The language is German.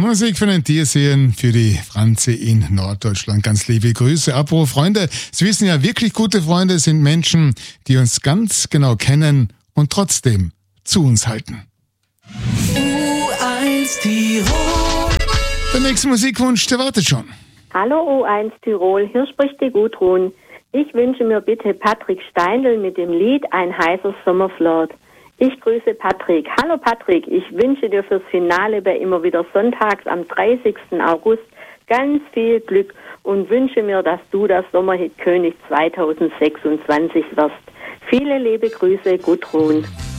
Musik von den Tierseen für die Franzi in Norddeutschland. Ganz liebe Grüße. Apropos Freunde, Sie wissen ja, wirklich gute Freunde sind Menschen, die uns ganz genau kennen und trotzdem zu uns halten. U1 Tirol. Der nächste Musikwunsch, der wartet schon. Hallo U1 Tirol, hier spricht die Gudrun. Ich wünsche mir bitte Patrick Steindl mit dem Lied Ein heißer Sommerflirt. Ich grüße Patrick. Hallo Patrick, ich wünsche dir fürs Finale bei Immer wieder Sonntags am 30. August ganz viel Glück und wünsche mir, dass du das Sommerhit König 2026 wirst. Viele liebe Grüße, Gudrun.